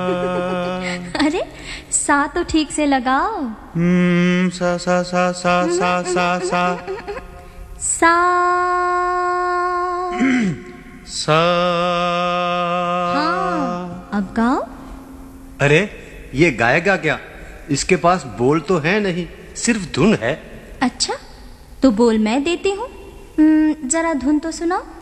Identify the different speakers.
Speaker 1: अरे सा तो ठीक से लगाओ।
Speaker 2: सा सा सा सा सा सा सा
Speaker 1: सा
Speaker 2: सा।
Speaker 1: हाँ, अब गाओ।
Speaker 3: अरे ये गाएगा क्या? इसके पास बोल तो है नहीं, सिर्फ धुन है।
Speaker 1: अच्छा तो बोल मैं देती हूँ। जरा धुन तो सुनाओ।